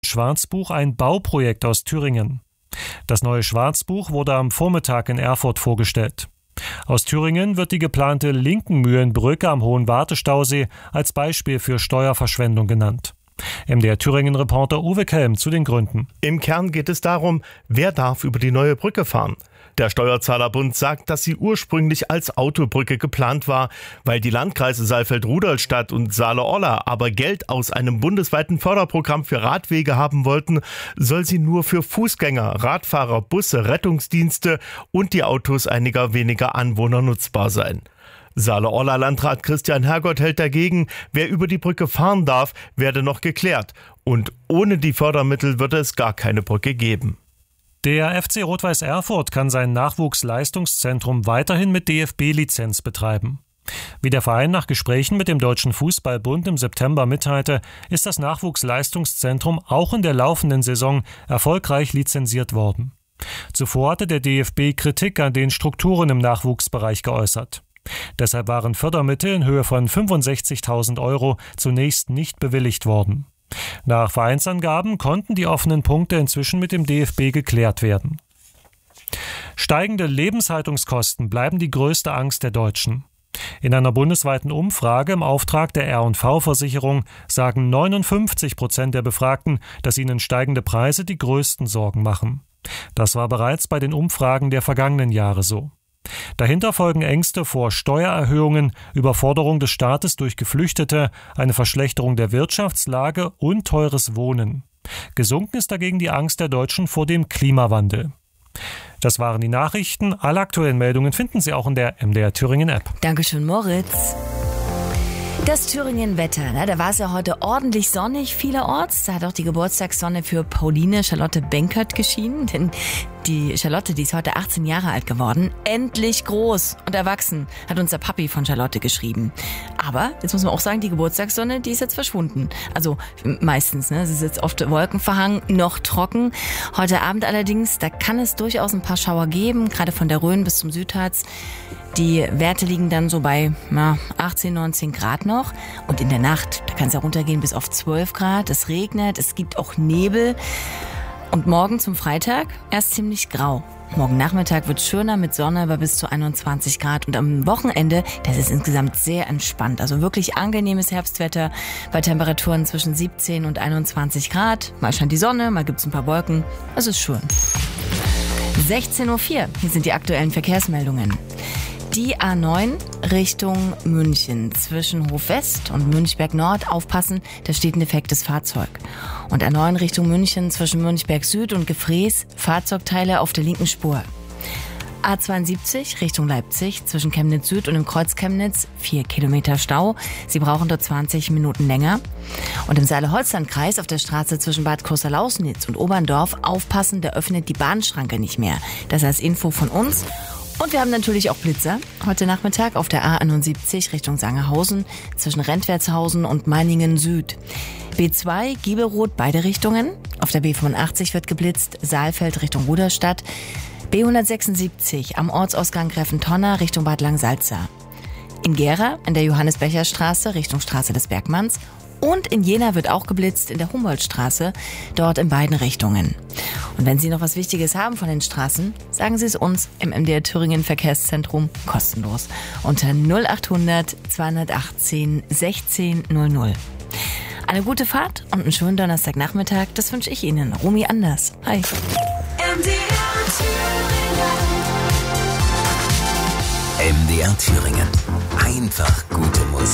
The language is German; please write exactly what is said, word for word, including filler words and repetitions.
Schwarzbuch ein Bauprojekt aus Thüringen. Das neue Schwarzbuch wurde am Vormittag in Erfurt vorgestellt. Aus Thüringen wird die geplante Linkenmühlenbrücke am Hohen Wartestausee als Beispiel für Steuerverschwendung genannt. M D R Thüringen-Reporter Uwe Kelm zu den Gründen. Im Kern geht es darum, wer darf über die neue Brücke fahren. Der Steuerzahlerbund sagt, dass sie ursprünglich als Autobrücke geplant war. Weil die Landkreise Saalfeld-Rudolstadt und Saale-Orla aber Geld aus einem bundesweiten Förderprogramm für Radwege haben wollten, soll sie nur für Fußgänger, Radfahrer, Busse, Rettungsdienste und die Autos einiger weniger Anwohner nutzbar sein. Saale-Orla-Landrat Christian Hergott hält dagegen, wer über die Brücke fahren darf, werde noch geklärt. Und ohne die Fördermittel würde es gar keine Brücke geben. Der F C Rot-Weiß Erfurt kann sein Nachwuchsleistungszentrum weiterhin mit D F B-Lizenz betreiben. Wie der Verein nach Gesprächen mit dem Deutschen Fußballbund im September mitteilte, ist das Nachwuchsleistungszentrum auch in der laufenden Saison erfolgreich lizenziert worden. Zuvor hatte der D F B Kritik an den Strukturen im Nachwuchsbereich geäußert. Deshalb waren Fördermittel in Höhe von fünfundsechzigtausend Euro zunächst nicht bewilligt worden. Nach Vereinsangaben konnten die offenen Punkte inzwischen mit dem D F B geklärt werden. Steigende Lebenshaltungskosten bleiben die größte Angst der Deutschen. In einer bundesweiten Umfrage im Auftrag der R und V-Versicherung sagen neunundfünfzig Prozent der Befragten, dass ihnen steigende Preise die größten Sorgen machen. Das war bereits bei den Umfragen der vergangenen Jahre so. Dahinter folgen Ängste vor Steuererhöhungen, Überforderung des Staates durch Geflüchtete, eine Verschlechterung der Wirtschaftslage und teures Wohnen. Gesunken ist dagegen die Angst der Deutschen vor dem Klimawandel. Das waren die Nachrichten. Alle aktuellen Meldungen finden Sie auch in der M D R Thüringen App. Dankeschön, Moritz. Das Thüringen-Wetter, ne, da war es ja heute ordentlich sonnig vielerorts. Da hat auch die Geburtstagssonne für Pauline Charlotte Benkert geschienen. Denn die Charlotte, die ist heute achtzehn Jahre alt geworden. Endlich groß und erwachsen, hat uns der Papi von Charlotte geschrieben. Aber, jetzt muss man auch sagen, die Geburtstagssonne, die ist jetzt verschwunden. Also meistens, ne, es ist jetzt oft wolkenverhangen, noch trocken. Heute Abend allerdings, da kann es durchaus ein paar Schauer geben, gerade von der Rhön bis zum Südharz. Die Werte liegen dann so bei na, achtzehn, neunzehn Grad noch. Und in der Nacht, da kann es ja runtergehen bis auf zwölf Grad. Es regnet, es gibt auch Nebel. Und morgen zum Freitag erst ziemlich grau. Morgen Nachmittag wird schöner mit Sonne bei bis zu einundzwanzig Grad. Und am Wochenende, das ist insgesamt sehr entspannt. Also wirklich angenehmes Herbstwetter bei Temperaturen zwischen siebzehn und einundzwanzig Grad. Mal scheint die Sonne, mal gibt's ein paar Wolken. Es ist schön. sechzehn Uhr vier, hier sind die aktuellen Verkehrsmeldungen. Die A neun Richtung München zwischen Hof West und Münchberg Nord. Aufpassen, da steht ein defektes Fahrzeug. Und A neun Richtung München zwischen Münchberg Süd und Gefrees. Fahrzeugteile auf der linken Spur. A zweiundsiebzig Richtung Leipzig zwischen Chemnitz Süd und im Kreuz Chemnitz. Vier Kilometer Stau. Sie brauchen dort zwanzig Minuten länger. Und im Saale-Holstein-Kreis auf der Straße zwischen Bad Kloster-Lausnitz und Oberndorf. Aufpassen, da öffnet die Bahnschranke nicht mehr. Das als Info von uns. Und wir haben natürlich auch Blitzer. Heute Nachmittag auf der A einundsiebzig Richtung Sangerhausen zwischen Rentwertshausen und Meiningen Süd. B zwei, Giebelroth, beide Richtungen. Auf der B fünfundachtzig wird geblitzt, Saalfeld Richtung Rudolstadt. B hundertsechsundsiebzig am Ortsausgang Greffentonner Richtung Bad Langsalza. In Gera in der Johannes-Becher-Straße Richtung Straße des Bergmanns. Und in Jena wird auch geblitzt in der Humboldtstraße, dort in beiden Richtungen. Und wenn Sie noch was Wichtiges haben von den Straßen, sagen Sie es uns im M D R Thüringen Verkehrszentrum kostenlos unter null achthundert zweihundertachtzehn sechzehn null null. Eine gute Fahrt und einen schönen Donnerstagnachmittag, das wünsche ich Ihnen. Romy Anders. Hi. M D R Thüringen. M D R Thüringen. Einfach gute Musik.